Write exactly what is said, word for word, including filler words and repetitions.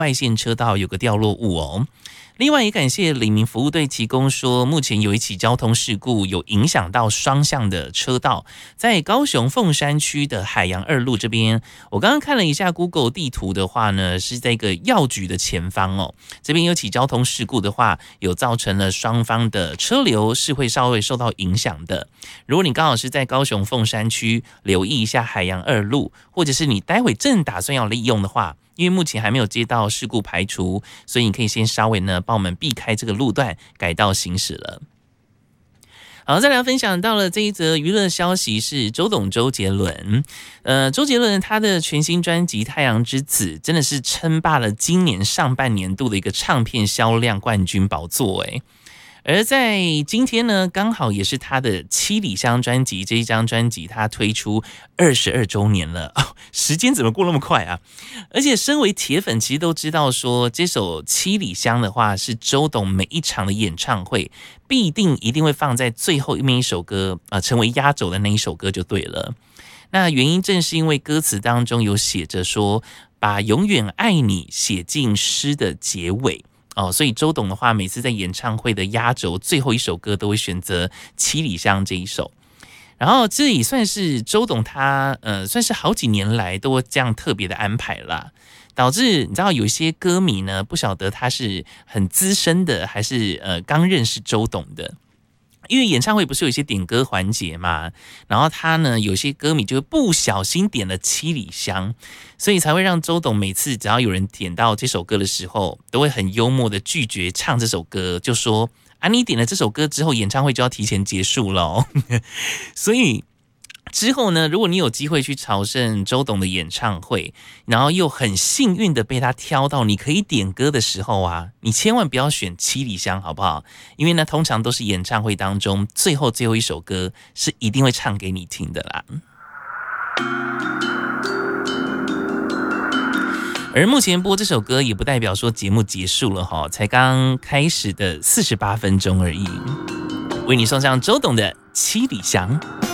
外线车道有个掉落物哦。另外也感谢李明服务队提供说，目前有一起交通事故有影响到双向的车道，在高雄凤山区的海洋二路这边，我刚刚看了一下 Google 地图的话呢，是在一个药局的前方哦，这边有起交通事故的话，有造成了双方的车流是会稍微受到影响的。如果你刚好是在高雄凤山区，留意一下海洋二路，或者是你待会正打算要利用的话，因为目前还没有接到事故排除，所以你可以先稍微呢帮我们避开这个路段，改道行驶了。好，再来分享到了这一则娱乐消息是周董周杰伦，呃，周杰伦他的全新专辑《太阳之子》真的是称霸了今年上半年度的一个唱片销量冠军宝座诶。而在今天呢，刚好也是他的七里香专辑这一张专辑，他推出二十二周年了、哦、时间怎么过那么快啊？而且身为铁粉，其实都知道说，这首七里香的话，是周董每一场的演唱会必定一定会放在最后面一首歌啊、呃，成为压轴的那一首歌就对了。那原因正是因为歌词当中有写着说，把永远爱你写进诗的结尾。哦，所以周董的话，每次在演唱会的压轴最后一首歌都会选择《七里香》这一首，然后这也算是周董他呃，算是好几年来都这样特别的安排啦，导致你知道有些歌迷呢，不晓得他是很资深的，还是呃刚认识周董的。因为演唱会不是有一些点歌环节嘛，然后他呢有些歌迷就会不小心点了七里香，所以才会让周董每次只要有人点到这首歌的时候，都会很幽默的拒绝唱这首歌，就说啊你点了这首歌之后，演唱会就要提前结束了。所以之后呢，如果你有机会去朝圣周董的演唱会，然后又很幸运的被他挑到你可以点歌的时候啊，你千万不要选七里香好不好？因为呢通常都是演唱会当中最后最后一首歌是一定会唱给你听的啦。而目前播这首歌也不代表说节目结束了齁，才刚开始的四十八分钟而已。为你送上周董的七里香。